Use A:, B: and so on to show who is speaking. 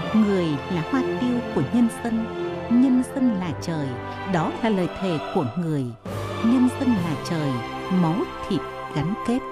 A: Người là hoa tiêu của nhân dân là trời, đó là lời thề của người. Nhân dân là trời, máu thịt gắn kết.